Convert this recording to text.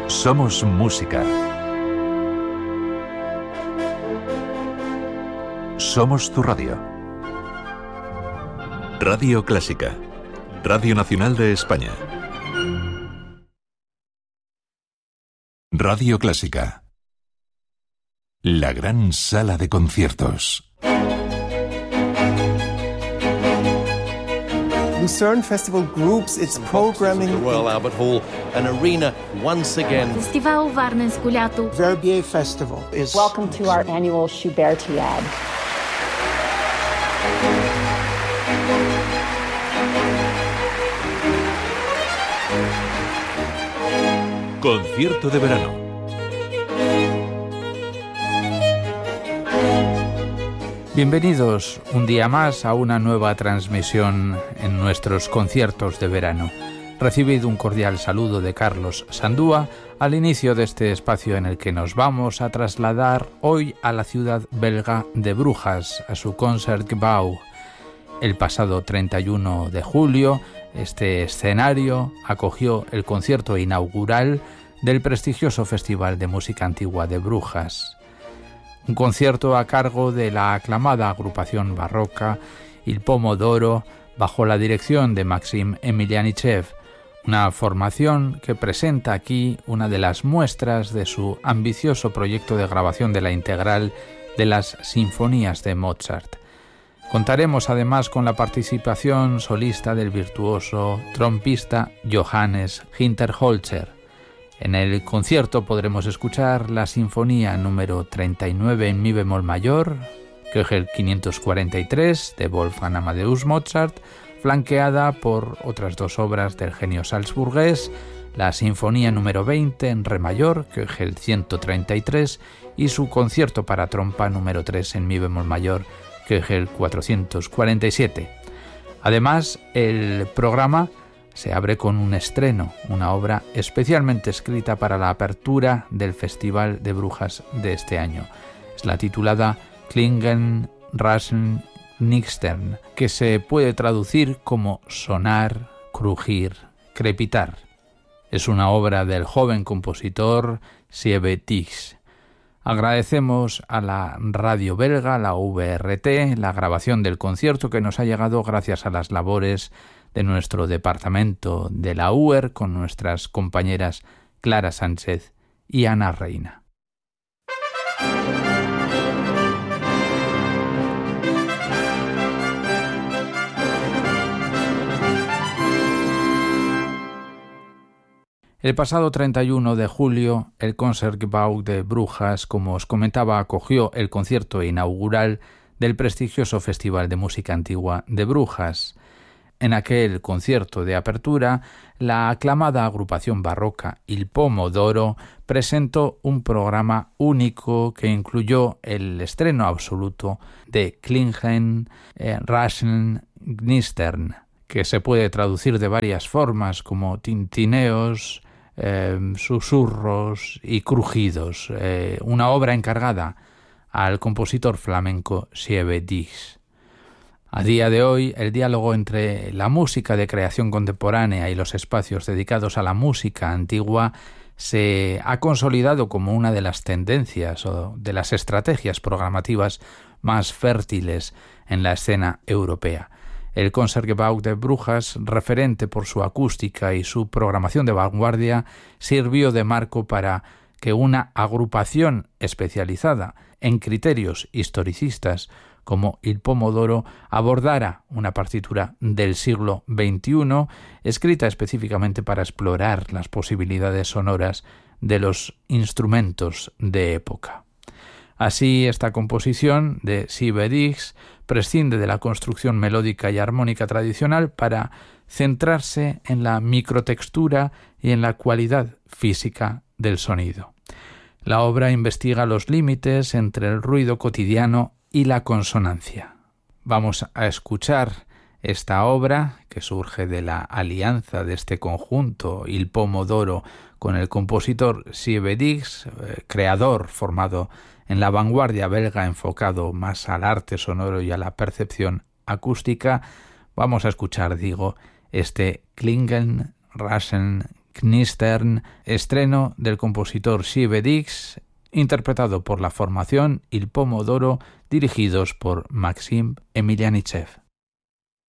Somos música. Somos tu radio. Radio Clásica. Radio Nacional de España. Radio Clásica. La gran sala de conciertos. Lucerne Festival groups its programming the Royal Albert Hall, an arena once again. Festival Varnensku ляту. Verbier Festival is... Welcome to our annual Schubertiad. Concierto de verano. Bienvenidos un día más a una nueva transmisión en nuestros conciertos de verano. Recibid un cordial saludo de Carlos Sandúa al inicio de este espacio en el que nos vamos a trasladar hoy a la ciudad belga de Brujas, a su Concertgebouw. El pasado 31 de julio, este escenario acogió el concierto inaugural del prestigioso Festival de Música Antigua de Brujas. Un concierto a cargo de la aclamada agrupación barroca Il Pomodoro bajo la dirección de Maxim Emelianichev, una formación que presenta aquí una de las muestras de su ambicioso proyecto de grabación de la integral de las sinfonías de Mozart. Contaremos además con la participación solista del virtuoso trompista Johannes Hinterholzer. En el concierto podremos escuchar la sinfonía número 39 en mi bemol mayor, Köchel 543 de Wolfgang Amadeus Mozart, flanqueada por otras dos obras del genio salzburgués, la sinfonía número 20 en re mayor, Köchel 133, y su concierto para trompa número 3 en mi bemol mayor, Köchel 447. Además, el programa se abre con un estreno, una obra especialmente escrita para la apertura del Festival de Brujas de este año. Es la titulada Klingen, Rascheln, Knistern, que se puede traducir como sonar, crujir, crepitar. Es una obra del joven compositor Siebe Dix. Agradecemos a la radio belga, la VRT, la grabación del concierto que nos ha llegado gracias a las labores de nuestro departamento de la UER con nuestras compañeras Clara Sánchez y Ana Reina. El pasado 31 de julio, el Concertgebouw de Brujas, como os comentaba, acogió el concierto inaugural del prestigioso Festival de Música Antigua de Brujas. En aquel concierto de apertura, la aclamada agrupación barroca Il Pomodoro presentó un programa único que incluyó el estreno absoluto de Klingen, Rascheln, Knistern, que se puede traducir de varias formas como tintineos, susurros y crujidos, una obra encargada al compositor flamenco Siebe Dix. A día de hoy, el diálogo entre la música de creación contemporánea y los espacios dedicados a la música antigua se ha consolidado como una de las tendencias o de las estrategias programativas más fértiles en la escena europea. El Concertgebouw de Brujas, referente por su acústica y su programación de vanguardia, sirvió de marco para que una agrupación especializada en criterios historicistas como Il Pomodoro abordara una partitura del siglo XXI escrita específicamente para explorar las posibilidades sonoras de los instrumentos de época. Así, esta composición de Siebe Dix prescinde de la construcción melódica y armónica tradicional para centrarse en la microtextura y en la cualidad física del sonido. La obra investiga los límites entre el ruido cotidiano y la consonancia. Vamos a escuchar esta obra que surge de la alianza de este conjunto Il Pomodoro con el compositor Siebe Dix, creador formado en la vanguardia belga enfocado más al arte sonoro y a la percepción acústica. Vamos a escuchar, este Klingen, Rascheln, Knistern, estreno del compositor Sive Dix, interpretado por la formación Il Pomodoro, dirigidos por Maxim Emilianichev.